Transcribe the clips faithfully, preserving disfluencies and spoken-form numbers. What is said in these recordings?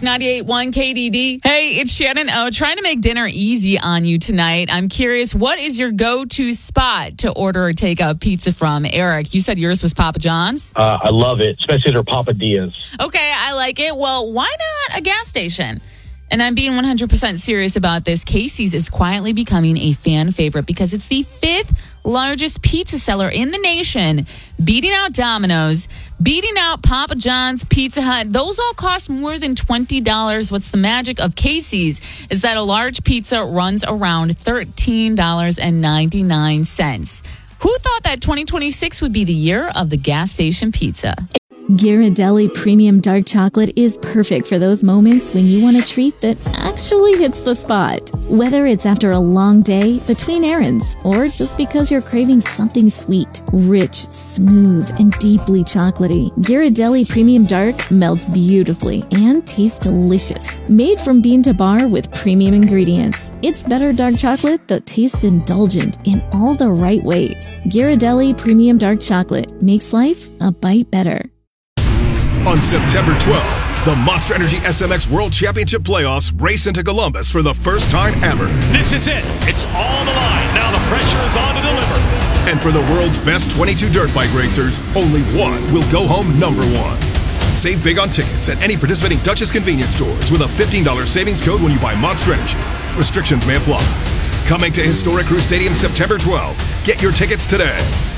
ninety-eight point one K D D. Hey, it's Shannon O trying to make dinner easy on you tonight. I'm curious, what is your go-to spot to order or take out pizza from? Eric, you said yours was Papa John's? Uh, I love it, especially their Papa Diaz. Okay, I like it. Well, why not a gas station? And I'm being one hundred percent serious about this. Casey's is quietly becoming a fan favorite because it's the fifth largest pizza seller in the nation, beating out Domino's, beating out Papa John's, Pizza Hut. Those all cost more than twenty dollars. What's the magic of Casey's is that a large pizza runs around thirteen dollars and ninety-nine cents. Who thought that twenty twenty-six would be the year of the gas station pizza? Ghirardelli Premium Dark Chocolate is perfect for those moments when you want a treat that actually hits the spot. Whether it's after a long day, between errands, or just because you're craving something sweet, rich, smooth, and deeply chocolatey, Ghirardelli Premium Dark melts beautifully and tastes delicious. Made from bean to bar with premium ingredients, it's better dark chocolate that tastes indulgent in all the right ways. Ghirardelli Premium Dark Chocolate makes life a bite better. On September twelfth, the Monster Energy S M X World Championship Playoffs race into Columbus for the first time ever. This is it. It's on the line. Now the pressure is on to deliver. And for the world's best twenty-two dirt bike racers, only one will go home number one. Save big on tickets at any participating Duchess convenience stores with a fifteen dollars savings code when you buy Monster Energy. Restrictions may apply. Coming to Historic Crew Stadium September twelfth. Get your tickets today.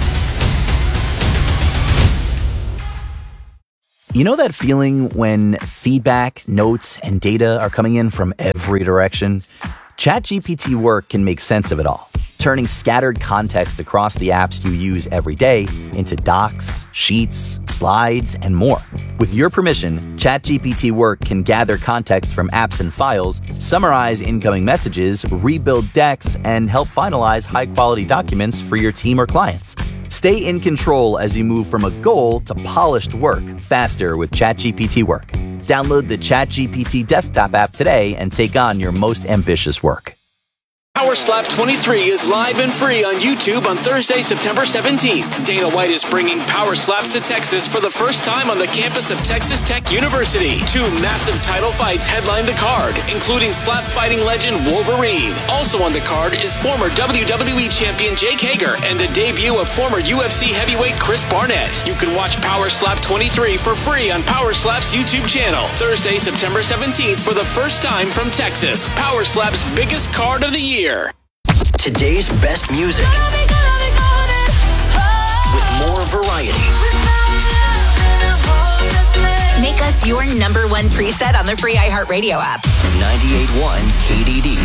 You know that feeling when feedback, notes, and data are coming in from every direction? ChatGPT Work can make sense of it all, turning scattered context across the apps you use every day into docs, sheets, slides, and more. With your permission, ChatGPT Work can gather context from apps and files, summarize incoming messages, rebuild decks, and help finalize high-quality documents for your team or clients. Stay in control as you move from a goal to polished work faster with ChatGPT Work. Download the ChatGPT desktop app today and take on your most ambitious work. Power Slap twenty-three is live and free on YouTube on Thursday, September seventeenth. Dana White is bringing Power Slaps to Texas for the first time on the campus of Texas Tech University. Two massive title fights headline the card, including slap fighting legend Wolverine. Also on the card is former W W E champion Jake Hager and the debut of former U F C heavyweight Chris Barnett. You can watch Power Slap twenty-three for free on Power Slap's YouTube channel. Thursday, September seventeenth for the first time from Texas. Power Slap's biggest card of the year. Today's best music with more variety. Make us your number one preset on the free iHeartRadio app. ninety-eight point one K D D.